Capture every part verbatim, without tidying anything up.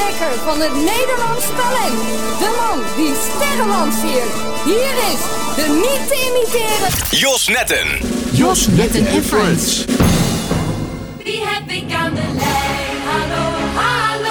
ontdekker van het Nederlands talent. De man die sterren lanceert. Hier is de niet te imiteren Jos Netten. Jos Netten en Friends. Wie heb ik aan de lijn? Hallo, hallo.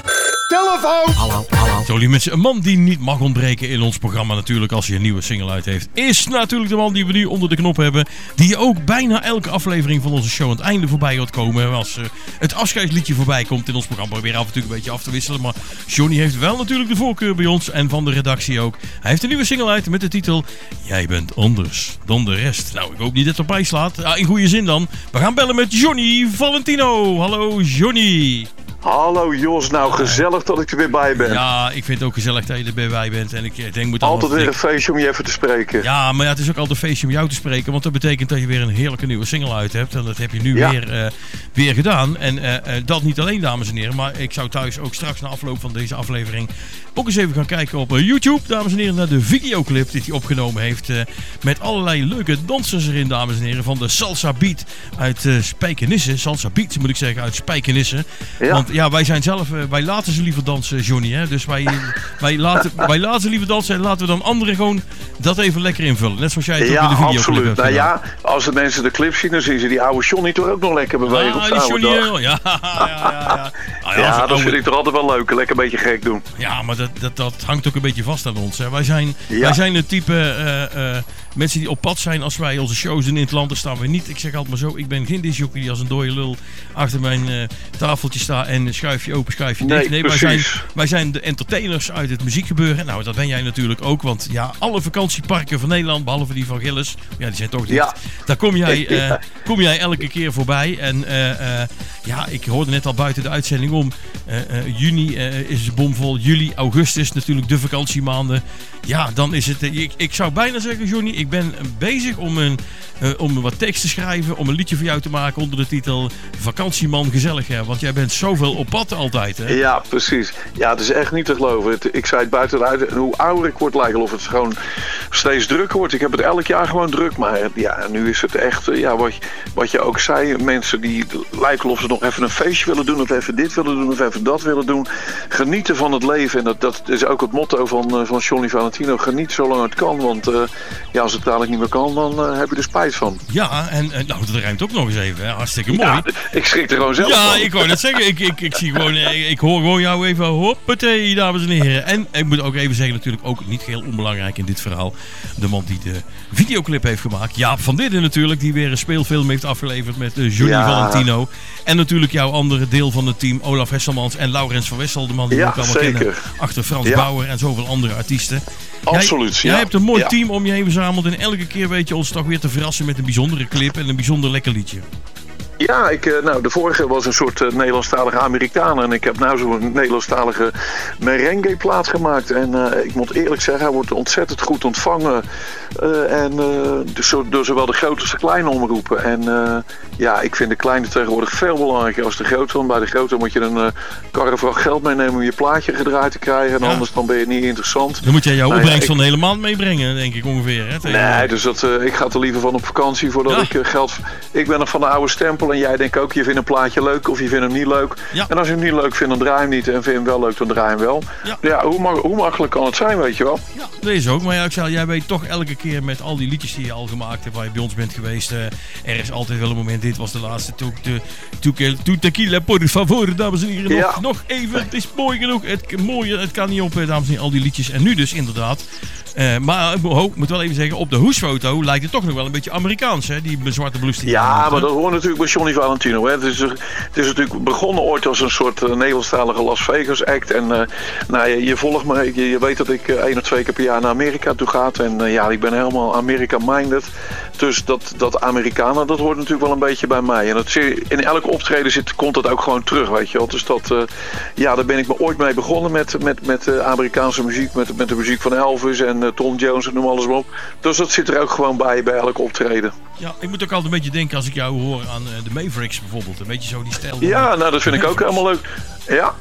Telefoon! Hallo, hallo. Zo, lieve mensen, een man die niet mag ontbreken in ons programma natuurlijk als hij een nieuwe single uit heeft, is natuurlijk de man die we nu onder de knop hebben. Die ook bijna elke aflevering van onze show aan het einde voorbij gaat komen. Als uh, het afscheidsliedje voorbij komt in ons programma, proberen af en toe een beetje af te wisselen. Maar Johnny heeft wel natuurlijk de voorkeur bij ons en van de redactie ook. Hij heeft een nieuwe single uit met de titel Jij bent anders dan de rest. Nou, ik hoop niet dat het erbij slaat. Ja, in goede zin dan. We gaan bellen met Johnny Valentino. Hallo Johnny. Hallo Jos, nou gezellig dat ik er weer bij ben. Ja, ik vind het ook gezellig dat je er weer bij bent. En ik denk, moet altijd weer een feestje om je even te spreken. Ja, maar ja, het is ook altijd een feestje om jou te spreken. Want dat betekent dat je weer een heerlijke nieuwe single uit hebt. En dat heb je nu ja. weer, uh, weer gedaan. En uh, uh, dat niet alleen, dames en heren. Maar ik zou thuis ook straks na afloop van deze aflevering ook eens even gaan kijken op uh, YouTube, dames en heren, naar de videoclip die hij opgenomen heeft. Uh, met allerlei leuke dansers erin, dames en heren. Van de Salsa Beat uit uh, Spijkenisse. Salsa Beat moet ik zeggen, uit Spijkenisse. Ja. Want ja, wij zijn zelf, uh, wij laten ze liever dansen, Johnny. Hè? Dus wij, wij, laten, wij laten ze liever dansen en laten we dan anderen gewoon dat even lekker invullen. Net zoals jij het ja, ook in de videoclip absoluut. hebt nou gedaan. Ja, als de mensen de clip zien, dan zien ze die oude Johnny toch ook nog lekker bewegen. Ah, op die oude Johnny, dag. ja, ja, ja, ja. Ah, ja, ja dat oude... vind ik toch altijd wel leuk. Lekker een beetje gek doen. Ja, maar dat, dat, dat hangt ook een beetje vast aan ons. Hè. Wij, zijn, ja. wij zijn het type uh, uh, mensen die op pad zijn als wij onze shows doen in het land. Dan staan we niet. Ik zeg altijd maar zo, ik ben geen disjockey die als een dode lul achter mijn uh, tafeltje staat en schuif je open, schuif je dicht. Nee, Nee, precies. wij zijn, wij zijn de entertainers uit het muziekgebeuren. Nou, dat ben jij natuurlijk ook. Want ja, alle vakantieparken van Nederland, behalve die van Gilles, ja, die zijn toch dicht. Ja. Daar kom jij, uh, ja. kom jij elke keer voorbij. En uh, uh, ja, ik hoorde net al buiten de uitzending om. Uh, uh, juni uh, is het bomvol. Juli, augustus natuurlijk de vakantiemaanden. Ja, dan is het... Uh, ik, ik zou bijna zeggen, Johnny, ik ben bezig om een, uh, om wat tekst te schrijven. Om een liedje voor jou te maken onder de titel Vakantieman Gezellig. Hè? Want jij bent zoveel op pad altijd. Hè? Ja, precies. Ja, het is echt niet te geloven. Het, ik zei het buiten de uit. En hoe ouder ik word, lijkt het of het gewoon steeds drukker wordt. Ik heb het elk jaar gewoon druk. Maar ja, nu is het echt... Ja, wat, wat je ook zei. Mensen die lijken of ze nog even een feestje willen doen. Of even dit willen doen. Of even dat willen doen. Genieten van het leven. En dat, dat is ook het motto van, van Johnny Valentino. Geniet zolang het kan. Want uh, ja, als het dadelijk niet meer kan, dan uh, heb je er spijt van. Ja, en, en nou, dat ruimt ook nog eens even. Hè. Hartstikke mooi. Ja, ik schrik er gewoon zelf Ja, van. ik wou net zeggen. Ik, ik, ik zie gewoon... Ik, ik hoor gewoon jou even... Hoppatee, dames en heren. En ik moet ook even zeggen, natuurlijk ook niet heel onbelangrijk in dit verhaal. De man die de videoclip heeft gemaakt. Jaap van Didden natuurlijk. Die weer een speelfilm heeft afgeleverd met uh, Johnny ja. Valentino. En natuurlijk jouw andere deel van het team. Olaf Hesselmans en Laurens van Wessel. De man die we ja, ook allemaal zeker. kennen. Achter Frans ja. Bauer en zoveel andere artiesten. Absoluut, Jij, ja. jij hebt een mooi ja. team om je heen verzameld. En elke keer weet je ons toch weer te verrassen met een bijzondere clip en een bijzonder lekker liedje. Ja, ik, nou, de vorige was een soort uh, Nederlandstalige Amerikaner. En ik heb nou zo'n Nederlandstalige merengue plaat gemaakt. En uh, ik moet eerlijk zeggen, hij wordt ontzettend goed ontvangen. Uh, en, uh, dus door zowel de grote als de kleine omroepen. En uh, ja, ik vind de kleine tegenwoordig veel belangrijker als de grote. Want bij de grote moet je een uh, karrevracht geld meenemen om je plaatje gedraaid te krijgen. En ja. anders dan ben je niet interessant. Dan moet jij jouw nou, opbrengst ja, van de hele maand meebrengen, denk ik ongeveer. Hè, nee, dus dat, uh, ik ga er liever van op vakantie voordat ja. ik uh, geld... Ik ben nog van de oude stempel. En jij denkt ook, je vindt een plaatje leuk of je vindt hem niet leuk. Ja. En als je hem niet leuk vindt, dan draai je hem niet. En vind je hem wel leuk, dan draai je hem wel. Ja, ja hoe, ma- hoe makkelijk kan het zijn, weet je wel? Ja, dat is ook. Maar ja, ik zei, jij weet toch elke keer met al die liedjes die je al gemaakt hebt, waar je bij ons bent geweest. Uh, er is altijd wel een moment, dit was de laatste. Tu tequila por favor, dames en heren. Nog, ja. nog even, het is mooi genoeg. Het, mooie, het kan niet op, dames en heren, al die liedjes. En nu dus inderdaad. Uh, maar ik oh, moet wel even zeggen, op de hoesfoto lijkt het toch nog wel een beetje Amerikaans, hè? Die zwarte blouse. Die ja, maakt, maar dat hoort natuurlijk bij Johnny Valentino. Hè? Het, is, het is natuurlijk begonnen ooit als een soort uh, Nederlandstalige Las Vegas act. En uh, nou, je, je volgt me, je, je weet dat ik uh, één of twee keer per jaar naar Amerika toe ga. En uh, ja, ik ben helemaal America-minded. Dus dat, dat Amerikanen, dat hoort natuurlijk wel een beetje bij mij. En dat, in elke optreden zit, komt dat ook gewoon terug, weet je wel. Dus dat, uh, ja, daar ben ik me ooit mee begonnen met, met, met uh, Amerikaanse muziek. Met, met de muziek van Elvis en uh, Tom Jones en noem alles maar op. Dus dat zit er ook gewoon bij, bij elk optreden. Ja, ik moet ook altijd een beetje denken als ik jou hoor aan uh, de Mavericks bijvoorbeeld. Een beetje zo die stijl. Ja, nou dat vind ik ook helemaal leuk. Ja.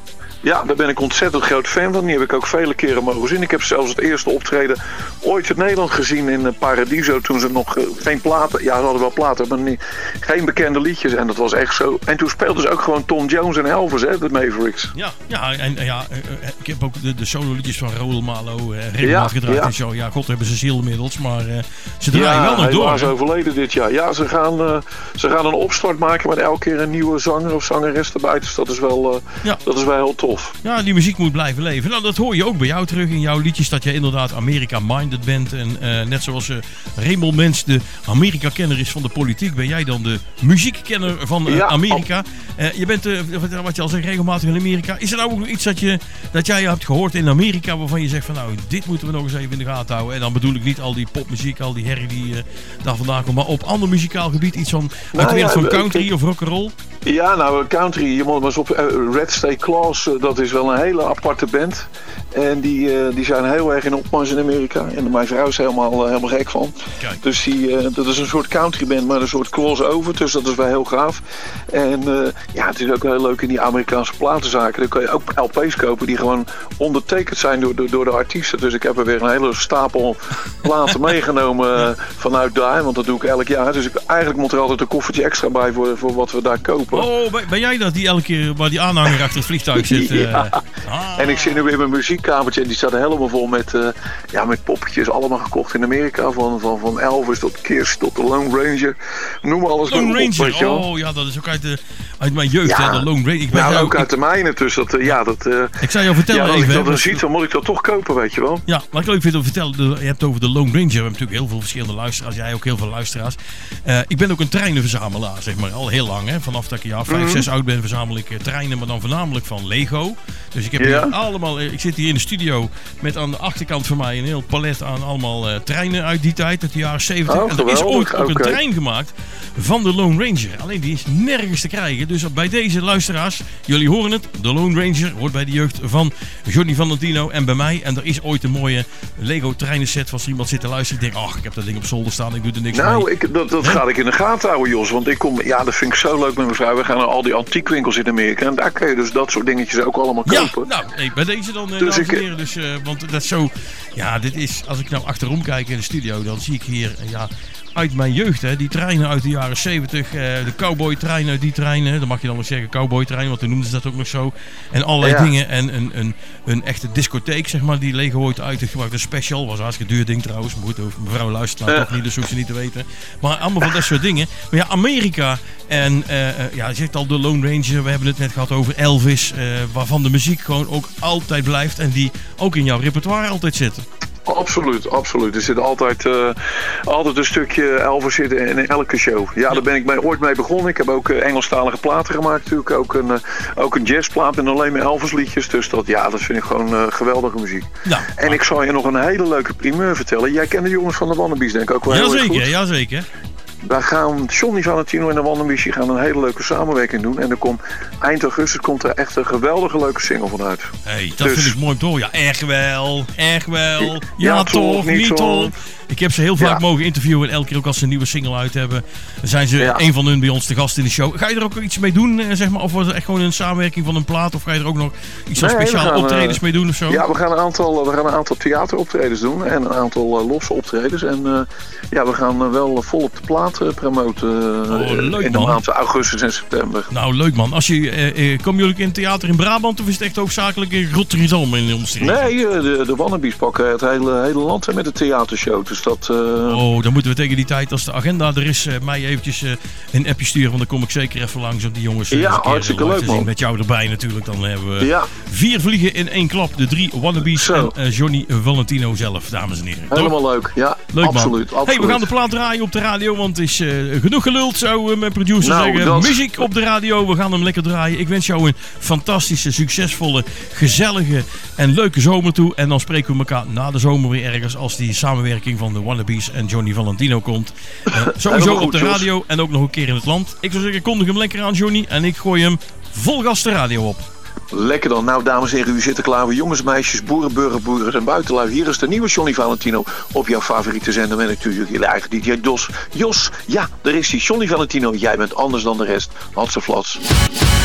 Ja, daar ben ik ontzettend groot fan van. Die heb ik ook vele keren mogen zien. Ik heb zelfs het eerste optreden ooit in Nederland gezien in Paradiso. Toen ze nog uh, geen platen... Ja, ze hadden wel platen, maar niet, geen bekende liedjes. En dat was echt zo... En toen speelden ze ook gewoon Tom Jones en Elvis, hè, de Mavericks. Ja, ja en ja, uh, ik heb ook de, de solo liedjes van Raoul Malo uh, regelmatig ja, gedraaid ja. en zo. Ja, god, hebben ze ziel inmiddels. Maar uh, ze draaien ja, wel nog door. Ja, hij is overleden dit jaar. Ja, ze gaan, uh, ze gaan een opstart maken met elke keer een nieuwe zanger of zangeres erbij. Dus dat is wel, uh, ja. dat is wel heel tof. Ja, die muziek moet blijven leven. Nou, dat hoor je ook bij jou terug in jouw liedjes. Dat je inderdaad America-minded bent. En uh, net zoals uh, Raymond Mens de Amerika-kenner is van de politiek, ben jij dan de muziekkenner van uh, ja. Amerika. Uh, je bent, uh, wat je al zegt, regelmatig in Amerika. Is er nou ook nog iets dat, je, dat jij hebt gehoord in Amerika waarvan je zegt van nou, dit moeten we nog eens even in de gaten houden. En dan bedoel ik niet al die popmuziek, al die herrie die uh, daar vandaan komt. Maar op ander muzikaal gebied, iets van, nou, uit de wereld ja, van country ik, of rock'n'roll? Ja, nou, country, je moet maar eens op uh, Red State Claus, uh, dat is wel een hele aparte band. En die, uh, die zijn heel erg in opmars in Amerika. En mijn vrouw is helemaal, uh, helemaal gek van. Kijk. Dus die, uh, dat is een soort country band, maar een soort crossover. Dus dat is wel heel gaaf. En uh, ja, het is ook heel leuk in die Amerikaanse platenzaken. Dan kan je ook L P's kopen die gewoon ondertekend zijn door, door, door de artiesten. Dus ik heb er weer een hele stapel platen meegenomen uh, vanuit daar. Want dat doe ik elk jaar. Dus ik, eigenlijk moet er altijd een koffertje extra bij voor, voor wat we daar kopen. Oh, ben jij dat die elke keer waar die aanhanger achter het vliegtuig zit? Uh... Ja. Ah. En ik zit nu weer in mijn muziekkamertje en die staat er helemaal vol met, uh, ja, met poppetjes. Allemaal gekocht in Amerika. Van, van, van Elvis tot Kiss tot de Lone Ranger. Noem alles Lone Ranger, op, oh ja, dat is ook uit, de, uit mijn jeugd, ja. hè, de Lone Ranger. Ik ben nou, jou, ook uit de mijne. Dus dat, uh, ja, dat... Uh, ik zou jou vertellen ja, als even. ik dat dan ziet, dan moet ik dat toch kopen, weet je wel. Ja, wat ik leuk vind om te vertellen, de, je hebt het over de Lone Ranger. We hebben natuurlijk heel veel verschillende luisteraars. Jij ook heel veel luisteraars. Uh, ik ben ook een treinenverzamelaar, zeg maar. Al heel lang, hè. Vanaf dat ik een jaar vijf, mm-hmm. zes oud ben, verzamel ik uh, treinen, maar dan voornamelijk van Lego. Dus ik heb ja. hier allemaal, uh, ik zit hier in de studio met aan de achterkant van mij een heel palet aan allemaal uh, treinen uit die tijd, uit de jaren zeventig. Oh, en er is ooit ook okay. een trein gemaakt van de Lone Ranger. Alleen die is nergens te krijgen. Dus bij deze luisteraars, jullie horen het, de Lone Ranger hoort bij de jeugd van Johnny Valentino en bij mij. En er is ooit een mooie Lego treinenset als er iemand zit te luisteren. Ik denk, ach, ik heb dat ding op zolder staan, ik doe er niks nou, mee. Nou, dat, dat ga ik in de gaten houden, Jos. Want ik kom, ja, dat vind ik zo leuk met mijn vrouw. We gaan naar al die antiekwinkels in Amerika. En daar kun je dus dat soort dingetjes ook allemaal kopen. Ja, nou, nee, bij deze dan, uh, dus ik, heren, dus, uh, want dat is zo, ja, dit is, als ik nou achterom kijk in de studio, dan zie ik hier, uh, ja, uit mijn jeugd, hè, die treinen uit de jaren zeventig, uh, de cowboy-treinen uit die treinen, dan mag je dan nog zeggen cowboy-treinen, want toen noemden ze dat ook nog zo. En allerlei ja. dingen en een, een, een echte discotheek, zeg maar, die Lego ooit uitgebracht. Een special, was een hartstikke duur ding trouwens, maar goed, mevrouw luistert nou ja. toch niet, dus hoeft ze niet te weten. Maar allemaal van dat soort dingen. Maar ja, Amerika en, uh, uh, ja, je zegt al de Lone Ranger, we hebben het net gehad over Elvis, uh, waarvan de muziek gewoon ook altijd blijft en die ook in jouw repertoire altijd zitten. Absoluut, absoluut. Er zit altijd, uh, altijd een stukje Elvis zitten in elke show. Ja, ja, daar ben ik mee, ooit mee begonnen. Ik heb ook uh, Engelstalige platen gemaakt natuurlijk. Ook een, uh, ook een jazzplaat en alleen maar Elvis liedjes. Dus dat, ja, dat vind ik gewoon uh, geweldige muziek. Ja, en maar... ik zal je nog een hele leuke primeur vertellen. Jij kent de jongens van de Wannabies denk ik ook wel heel erg goed. Jazeker, jazeker. Daar gaan Johnny Valentino en de Wannabies gaan een hele leuke samenwerking doen. En er komt, eind augustus komt er echt een geweldige leuke single van uit. Hey, dat dus, vind ik mooi om te horen. Ja, echt wel. Echt wel. Ja, ja toch, toch, niet toch. Ik heb ze heel vaak ja. mogen interviewen. En elke keer ook als ze een nieuwe single uit hebben, zijn ze ja. een van hun bij ons te gast in de show. Ga je er ook iets mee doen, zeg maar? Of wordt het echt gewoon een samenwerking van een plaat? Of ga je er ook nog iets van nee, speciale gaan, optredens uh, mee doen of zo? Ja, we gaan een aantal, we gaan een aantal theateroptredens doen. En een aantal uh, losse optredens. En uh, ja, we gaan uh, wel volop de plaat uh, promoten uh, oh, leuk, in de man. maanden augustus en september. Nou, leuk man. Als je, uh, uh, komen jullie in theater in Brabant of is het echt hoofdzakelijk in Rotterdam in de omstreken? Nee, uh, de, de Wannabies pakken het hele, hele land met de theatershow. Dus dat... Uh, oh, dan moeten we tegen die tijd, als de agenda er is, uh, mij eventjes uh, een appje sturen. Want dan kom ik zeker even langs om die jongens uh, ja, hartstikke leuk, man. Met jou erbij natuurlijk. Dan hebben we ja. vier vliegen in één klap. De drie Wannabies Zo. en uh, Johnny Valentino zelf, dames en heren. Helemaal Toch? leuk, ja. Leuk, absoluut, man. Hey, we gaan de plaat draaien op de radio, want het is uh, genoeg geluld, zou uh, mijn producer nou, zeggen. Dat... Muziek op de radio, we gaan hem lekker draaien. Ik wens jou een fantastische, succesvolle, gezellige en leuke zomer toe. En dan spreken we elkaar na de zomer weer ergens als die samenwerking van de Wannabies en Johnny Valentino komt. Uh, sowieso op de radio en ook nog een keer in het land. Ik zou zeggen, kondig hem lekker aan, Johnny. En ik gooi hem vol gas de radio op. Lekker dan. Nou, dames en heren, u zit er klaar voor. Jongens, meisjes, boeren, burger, boeren en buitenlui. Hier is de nieuwe Johnny Valentino op jouw favoriete zender. Met natuurlijk jullie eigen D J Dos. Jos, ja, daar is die Johnny Valentino. Jij bent anders dan de rest. Hatseflats.